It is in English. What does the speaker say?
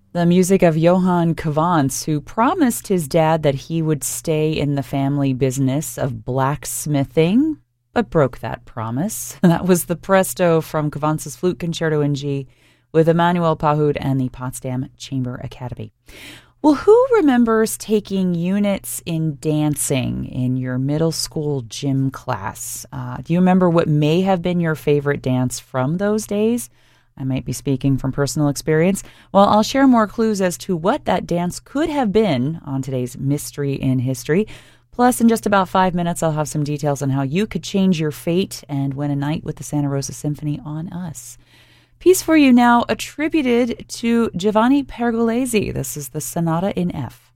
The music of Johann Cavants, who promised his dad that he would stay in the family business of blacksmithing, but broke that promise. That was the Presto from Cavants' Flute Concerto in G with Emmanuel Pahud and the Potsdam Chamber Academy. Well, who remembers taking units in dancing in your middle school gym class? Do you remember what may have been your favorite dance from those days? I might be speaking from personal experience. Well, I'll share more clues as to what that dance could have been on today's Mystery in History. Plus, in just about 5 minutes, I'll have some details on how you could change your fate and win a night with the Santa Rosa Symphony on us. Piece for you now, attributed to Giovanni Pergolesi. This is the Sonata in F.